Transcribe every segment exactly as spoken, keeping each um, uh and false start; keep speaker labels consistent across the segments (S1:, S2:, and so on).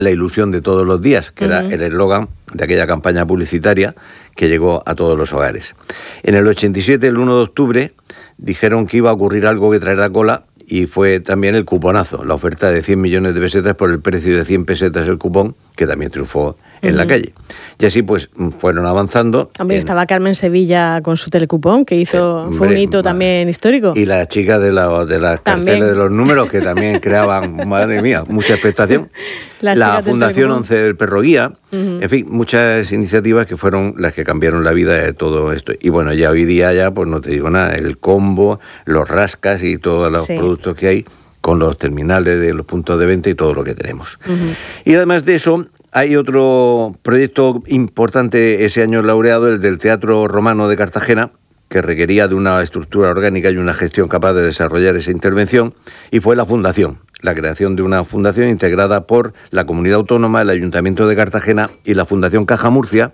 S1: la ilusión de todos los días, que uh-huh. era el eslogan de aquella campaña publicitaria que llegó a todos los hogares. En el ochenta y siete, el uno de octubre, dijeron que iba a ocurrir algo que traerá cola, y fue también el cuponazo, la oferta de cien millones de pesetas por el precio de cien pesetas el cupón, que también triunfó en uh-huh. la calle. Y así pues fueron avanzando.
S2: También
S1: en...
S2: estaba Carmen Sevilla con su telecupón, que hizo eh, hombre, fue un hito también histórico.
S1: Y la chica de, la, de las carteles de los números, que también creaban, madre mía, mucha expectación. Las la Fundación del once del Perro Guía, uh-huh. en fin, muchas iniciativas que fueron las que cambiaron la vida de todo esto. Y bueno, ya hoy día ya, pues no te digo nada, el combo, los rascas y todos los sí. productos que hay, con los terminales de los puntos de venta y todo lo que tenemos. Uh-huh. Y además de eso, hay otro proyecto importante ese año laureado, el del Teatro Romano de Cartagena, que requería de una estructura orgánica y una gestión capaz de desarrollar esa intervención, y fue la fundación, la creación de una fundación integrada por la Comunidad Autónoma, el Ayuntamiento de Cartagena y la Fundación Caja Murcia,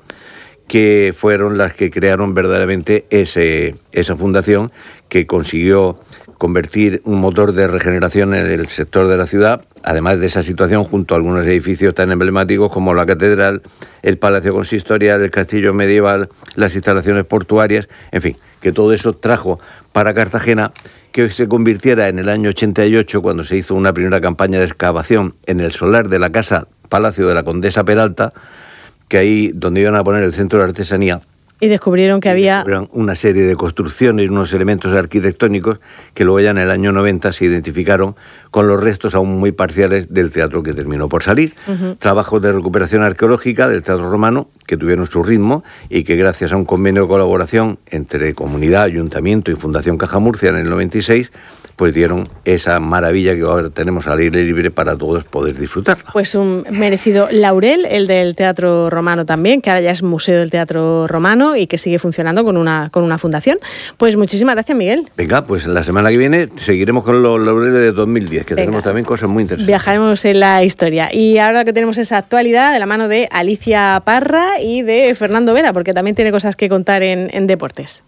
S1: que fueron las que crearon verdaderamente ese, esa fundación que consiguió convertir un motor de regeneración en el sector de la ciudad, además de esa situación, junto a algunos edificios tan emblemáticos como la Catedral, el Palacio Consistorial, el Castillo Medieval, las instalaciones portuarias, en fin, que todo eso trajo para Cartagena que se convirtiera en el año ochenta y ocho, cuando se hizo una primera campaña de excavación en el solar de la Casa Palacio de la Condesa Peralta, que ahí donde iban a poner el centro de artesanía.
S2: Y descubrieron que
S1: y
S2: había...
S1: Descubrieron una serie de construcciones, unos elementos arquitectónicos que luego ya en el año noventa se identificaron con los restos aún muy parciales del teatro que terminó por salir. Uh-huh. Trabajos de recuperación arqueológica del Teatro Romano que tuvieron su ritmo y que gracias a un convenio de colaboración entre Comunidad, Ayuntamiento y Fundación Caja Murcia en el noventa y seis, pues dieron esa maravilla que ahora tenemos al aire libre para todos poder disfrutarla.
S2: Pues un merecido laurel, el del Teatro Romano también, que ahora ya es Museo del Teatro Romano y que sigue funcionando con una, con una fundación. Pues muchísimas gracias, Miguel.
S1: Venga, pues la semana que viene seguiremos con los laureles de dos mil diez, que Venga. tenemos también cosas muy interesantes.
S2: Viajaremos en la historia. Y ahora que tenemos esa actualidad de la mano de Alicia Parra y de Fernando Vera, porque también tiene cosas que contar en, en deportes.